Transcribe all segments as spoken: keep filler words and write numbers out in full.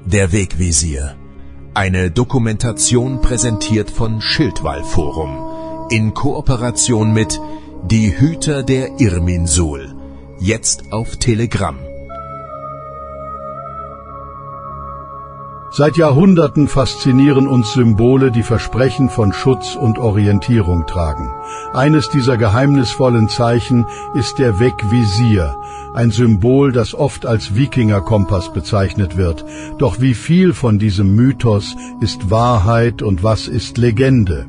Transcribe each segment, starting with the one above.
Der Wegvisier. Eine Dokumentation präsentiert von Schildwall-Forum in Kooperation mit Die Hüter der Irminsul. Jetzt auf Telegram. Seit Jahrhunderten faszinieren uns Symbole, die Versprechen von Schutz und Orientierung tragen. Eines dieser geheimnisvollen Zeichen ist der Wegvisier, ein Symbol, das oft als Wikingerkompass bezeichnet wird. Doch wie viel von diesem Mythos ist Wahrheit und was ist Legende?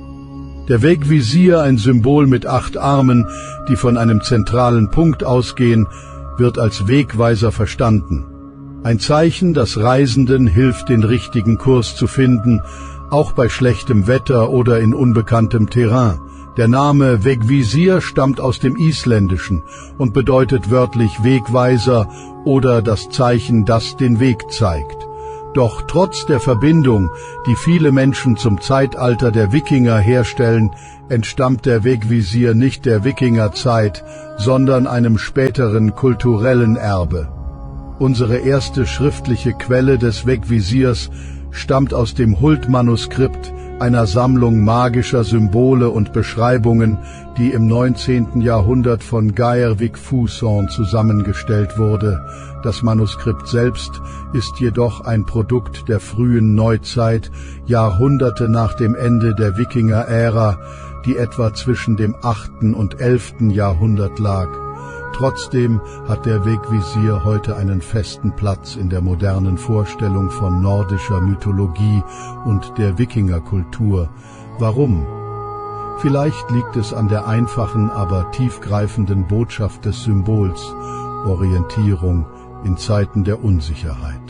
Der Wegvisier, ein Symbol mit acht Armen, die von einem zentralen Punkt ausgehen, wird als Wegweiser verstanden. Ein Zeichen, das Reisenden hilft, den richtigen Kurs zu finden, auch bei schlechtem Wetter oder in unbekanntem Terrain. Der Name Wegvisier stammt aus dem Isländischen und bedeutet wörtlich Wegweiser oder das Zeichen, das den Weg zeigt. Doch trotz der Verbindung, die viele Menschen zum Zeitalter der Wikinger herstellen, entstammt der Wegvisier nicht der Wikingerzeit, sondern einem späteren kulturellen Erbe. Unsere erste schriftliche Quelle des Wegvisiers stammt aus dem Hult-Manuskript, einer Sammlung magischer Symbole und Beschreibungen, die im neunzehnten Jahrhundert von Geir Vigfússon zusammengestellt wurde. Das Manuskript selbst ist jedoch ein Produkt der frühen Neuzeit, Jahrhunderte nach dem Ende der Wikinger-Ära, die etwa zwischen dem achten und elften Jahrhundert lag. Trotzdem hat der Wegvisier heute einen festen Platz in der modernen Vorstellung von nordischer Mythologie und der Wikingerkultur. Warum? Vielleicht liegt es an der einfachen, aber tiefgreifenden Botschaft des Symbols: Orientierung in Zeiten der Unsicherheit.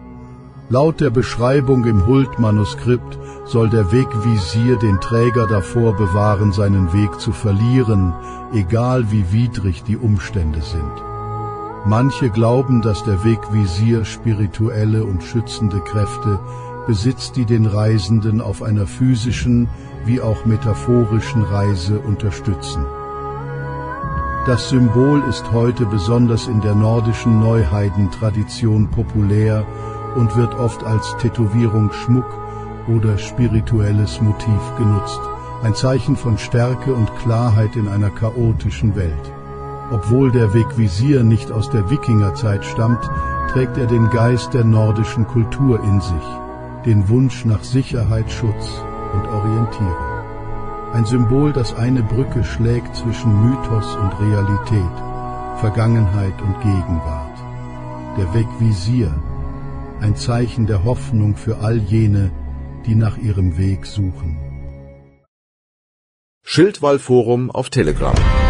Laut der Beschreibung im Hult-Manuskript soll der Wegvisier den Träger davor bewahren, seinen Weg zu verlieren, egal wie widrig die Umstände sind. Manche glauben, dass der Wegvisier spirituelle und schützende Kräfte besitzt, die den Reisenden auf einer physischen wie auch metaphorischen Reise unterstützen. Das Symbol ist heute besonders in der nordischen Neuheiden-Tradition populär und wird oft als Tätowierung, Schmuck oder spirituelles Motiv genutzt. Ein Zeichen von Stärke und Klarheit in einer chaotischen Welt. Obwohl der Wegvisier nicht aus der Wikingerzeit stammt, trägt er den Geist der nordischen Kultur in sich, den Wunsch nach Sicherheit, Schutz und Orientierung. Ein Symbol, das eine Brücke schlägt zwischen Mythos und Realität, Vergangenheit und Gegenwart. Der Wegvisier, ein Zeichen der Hoffnung für all jene, die nach ihrem Weg suchen. Schildwall-Forum auf Telegram.